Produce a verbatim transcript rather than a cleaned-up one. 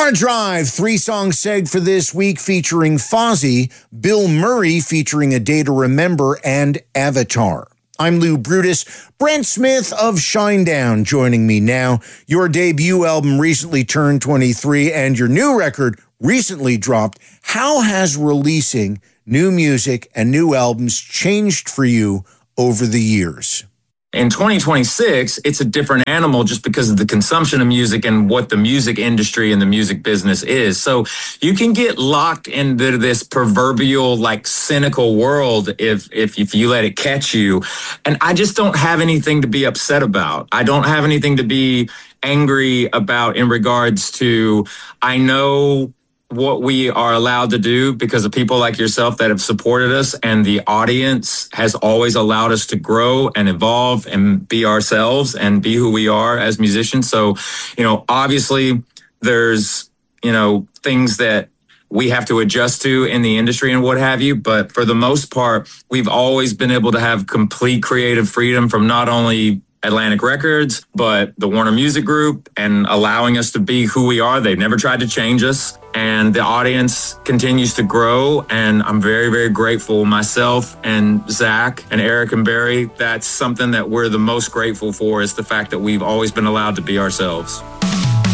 Park Drive, three-song seg for this week featuring Fozzy, Bill Murray featuring A Day to Remember, and Avatar. I'm Lou Brutus. Brent Smith of Shinedown joining me now. Your debut album recently turned twenty-three, and your new record recently dropped. How has releasing new music and new albums changed for you over the years? In twenty twenty-six, it's a different animal just because of the consumption of music and what the music industry and the music business is. So you can get locked into this proverbial, like, cynical world if, if, if you let it catch you. And I just don't have anything to be upset about. I don't have anything to be angry about in regards to, I know what we are allowed to do because of people like yourself that have supported us, and the audience has always allowed us to grow and evolve and be ourselves and be who we are as musicians. So, you know, obviously there's, you know, things that we have to adjust to in the industry and what have you. But for the most part, we've always been able to have complete creative freedom from not only Atlantic Records, but the Warner Music Group, and allowing us to be who we are. They've never tried to change us, and the audience continues to grow. And I'm very, very grateful, myself and Zach and Eric and Barry. That's something that we're the most grateful for, is the fact that we've always been allowed to be ourselves.